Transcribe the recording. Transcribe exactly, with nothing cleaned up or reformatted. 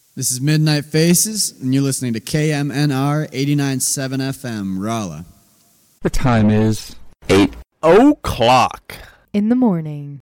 This is Midnight Faces, and you're listening to K M N R eighty-nine point seven F M, Rolla. The time is eight o'clock in the morning.